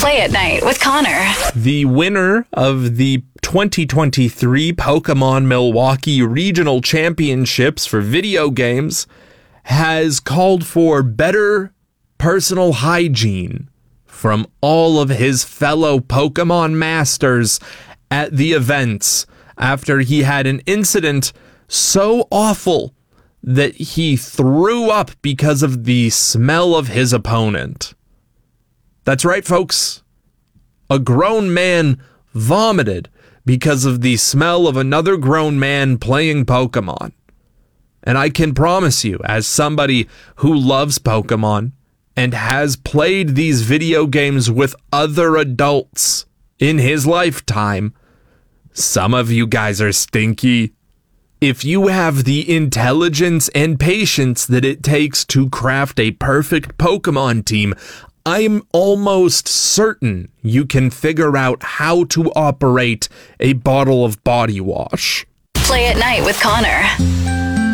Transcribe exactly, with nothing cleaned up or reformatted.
Play at Night with Connor. The winner of the twenty twenty-three Pokemon Milwaukee Regional Championships for video games has called for better personal hygiene from all of his fellow Pokemon masters at the events after he had an incident so awful that he threw up because of the smell of his opponent. That's right, folks. A grown man vomited because of the smell of another grown man playing Pokemon. And I can promise you, as somebody who loves Pokemon and has played these video games with other adults in his lifetime, some of you guys are stinky. If you have the intelligence and patience that it takes to craft a perfect Pokemon team, I'm almost certain you can figure out how to operate a bottle of body wash. Play at Night with Connor.